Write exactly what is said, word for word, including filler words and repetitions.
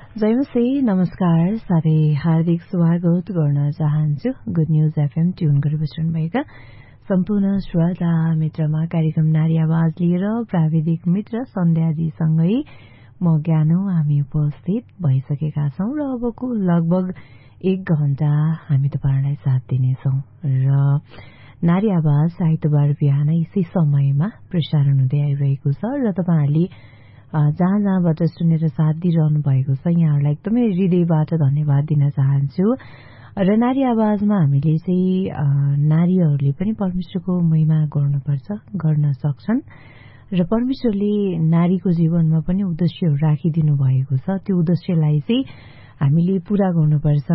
जयमसी नमस्कार साथै हार्दिक स्वागत गर्न चाहन्छु गुड न्यूज एफएम ट्युन गरी बसिरहनु भएका सम्पूर्ण श्रोता मित्रमा कार्यक्रम नारी आवाज लिएर प्राविधिक मित्र सन्ध्याजीसँगै म ज्ञानो हामी उपस्थित भइसकेका छौं र अबको लगभग एक घण्टा हामी तपाईहरुलाई साथ दिनेछौं र नारी आवाज आइतबार बिहान इसी समयमा प्रसारण हुँदै आइरहेको छ र तपाईहरुले जहाँ जहाँबाट सुनेर साथ दिइरहनु भएको छ यहाँहरूलाई एकदमै हृदयबाट धन्यवाद दिन चाहन्छु र नारी आवाजमा हामीले चाहिँ नारीहरूले पनि परमेश्वरको महिमा गर्नुपर्छ गर्न सक्छन् र परमेश्वरले नारीको जीवनमा पनि उद्देश्यहरू राखिदिनु भएको छ त्यो उद्देश्यलाई चाहिँ हामीले पूरा गर्नुपर्छ